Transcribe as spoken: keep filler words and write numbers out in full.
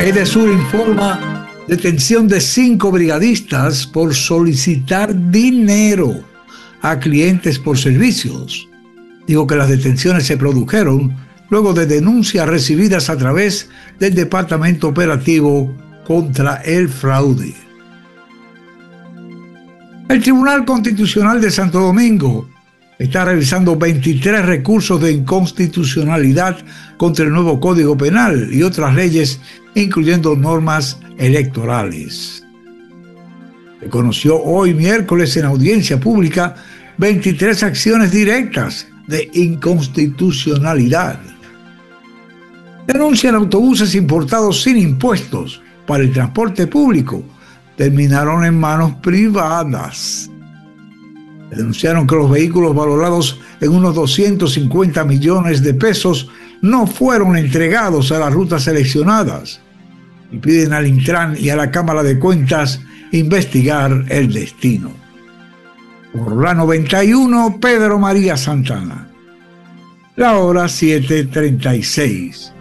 EDESUR informa detención de cinco brigadistas por solicitar dinero a clientes por servicios. Digo que las detenciones se produjeron luego de denuncias recibidas a través del Departamento Operativo contra el Fraude. El Tribunal Constitucional de Santo Domingo está revisando veintitrés recursos de inconstitucionalidad contra el nuevo Código Penal y otras leyes, incluyendo normas electorales. Se conoció hoy miércoles en audiencia pública veintitrés acciones directas de inconstitucionalidad. Denuncian autobuses importados sin impuestos para el transporte público terminaron en manos privadas. Denunciaron que los vehículos valorados en unos doscientos cincuenta millones de pesos no fueron entregados a las rutas seleccionadas y piden al Intran y a la Cámara de Cuentas investigar el destino. Por la noventa y uno, Pedro María Santana. La hora siete treinta y seis.